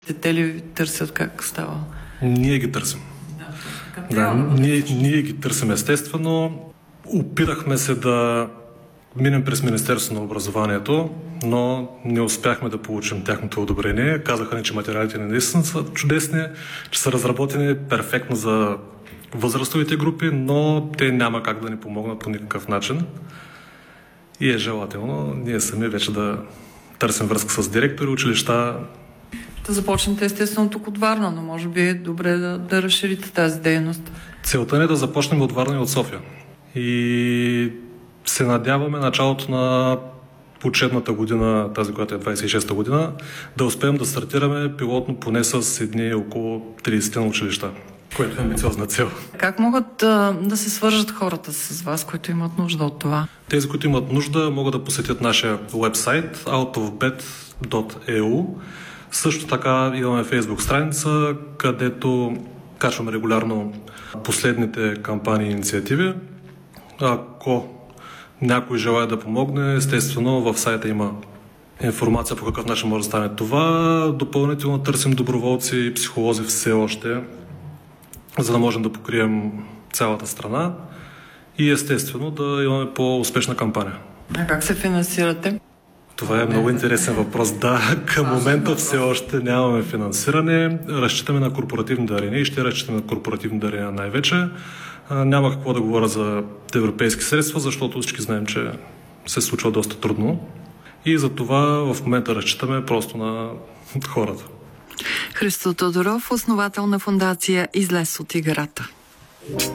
Те ли ви търсят, как става? Ние ги търсим. Ние ги търсим естествено. Опирахме се да минем през Министерството на образованието, но не успяхме да получим тяхното одобрение. Казаха ни, че материалите ни наистина са чудесни, че са разработени перфектно за възрастовите групи, но те няма как да ни помогнат по никакъв начин. И е желателно ние сами вече да търсим връзка с директори, училища. Да започнете естествено тук от Варна, но може би е добре да разширите тази дейност. Целта ни е да започнем от Варна и от София. И се надяваме началото на учебната година, тази, която е 26-та година, да успеем да стартираме пилотно поне с едни около 30 на училища, което е амбициозна цел. Как могат да се свържат хората с вас, които имат нужда от това? Тези, които имат нужда, могат да посетят нашия уебсайт outofbed.eu. Също така имаме фейсбук страница, където качваме регулярно последните кампании и инициативи. Ако някой желая да помогне, естествено в сайта има информация по какъв начин може да стане това. Допълнително търсим доброволци и психолози все още, за да можем да покрием цялата страна и естествено да имаме по-успешна кампания. А как се финансирате? Това е много интересен въпрос. Да, към момента все още нямаме финансиране. Разчитаме на корпоративни дарения и ще разчитаме на корпоративни дарения най-вече. Няма какво да говоря за европейски средства, защото всички знаем, че се случва доста трудно. И за това в момента разчитаме просто на хората. Христо Тодоров, основател на фондация Излез от играта.